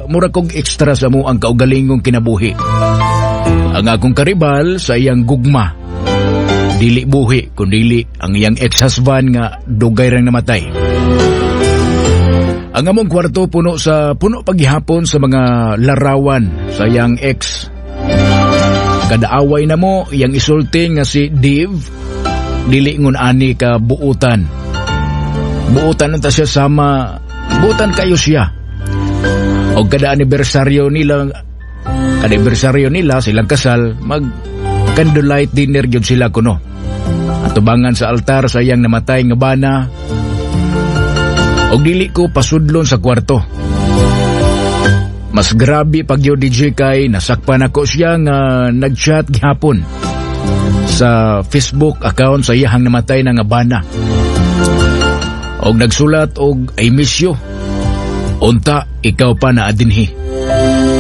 mura kog ekstra sa mo ang kaugalingong kinabuhi. Ang akong karibal sa iyang gugma, dili buhi kundili ang iyang ex-husband nga dugay rang namatay. Ang among kwarto puno paghihapon sa mga larawan sa iyang ex. Kadaaway na mo iyang isulti nga si Dave, dili ngun ani ka buutan. Buutan nanta siya sama, buutan kayo siya. O kada anibersaryo nila silang kasal, mag candlelight dinner yun sila kuno. At tubangan sa altar sa iyang namatay nga bana. Og dili ko pasudlon sa kwarto. Mas grabe pag yun DJ kay nasakpan ako siya nga nag-chat gihapon sa Facebook account sa iyang namatay na nga bana. Og nagsulat og I miss you. Unta ikaw pa na adinhi.